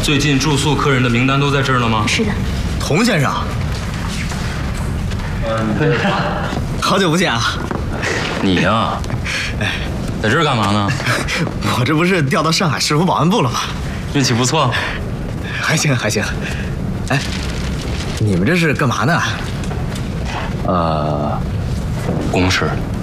最近住宿客人的名单都在这儿了吗？ 是的。 童先生，好久不见啊！ 你呀，在这儿干嘛呢？ 我这不是调到上海市府保安部了吗？ 运气不错。 还行还行。哎，你们这是干嘛呢？ 公事。